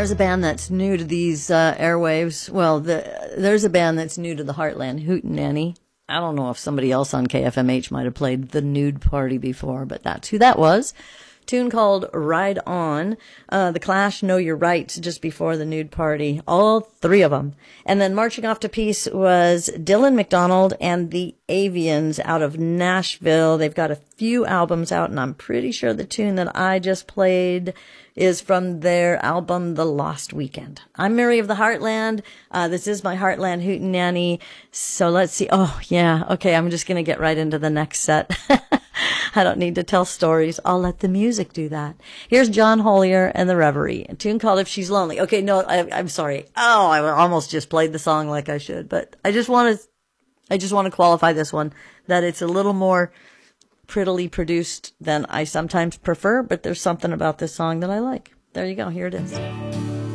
There's a band that's new to these airwaves. Well, there's a band that's new to the Heartland, Hootenanny. I don't know if somebody else on KFMH might have played The Nude Party before, but that's who that was. Tune called Ride On. The Clash, Know Your Rights, just before The Nude Party. All three of them. And then marching off to peace was Dylan McDonald and the Avians out of Nashville. They've got a few albums out, and I'm pretty sure the tune that I just played is from their album, The Lost Weekend. I'm Mary of the Heartland. This is my Heartland Hootenanny. So let's see. Oh, yeah. Okay, I'm just going to get right into the next set. I don't need to tell stories. I'll let the music do that. Here's John Hollier and the Reverie, a tune called If She's Lonely. Okay, no, I'm sorry. Oh, I almost just played the song like I should, but I just want to qualify this one that it's a little more prettily produced than I sometimes prefer, but there's something about this song that I like. There you go. Here it is.